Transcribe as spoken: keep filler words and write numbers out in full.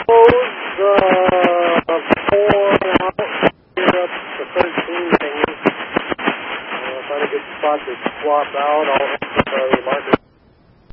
uh, four out, get up to thirteen hanging. Uh, find a good spot to swap out. I'll hit the marker.